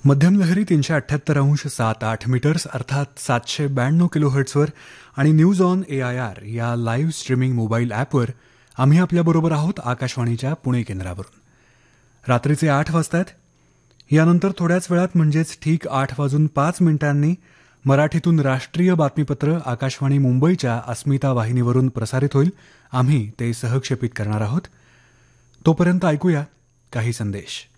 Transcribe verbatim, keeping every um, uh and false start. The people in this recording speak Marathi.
मध्यम लहरी तीनशे अठ्ठ्याहत्तर अंश सात आठ मीटर्स अर्थात सातशे ब्याण्णव किलो हर्ट्सवर आणि news on A I R या लाईव्ह स्ट्रीमिंग मोबाईल ॲपवर आम्ही आपल्याबरोबर आहोत आकाशवाणीच्या पुणे केंद्रावरून. रात्रीचे आठ वाजतायत. यानंतर थोड्याच वेळात म्हणजेच ठीक आठ वाजून पाच मिनिटांनी मराठीतून राष्ट्रीय बातमीपत्र आकाशवाणी मुंबईच्या अस्मिता वाहिनीवरून प्रसारित होईल. आम्ही ते सहक्षेपित करणार आहोत. तोपर्यंत ऐकूया काही संदेश.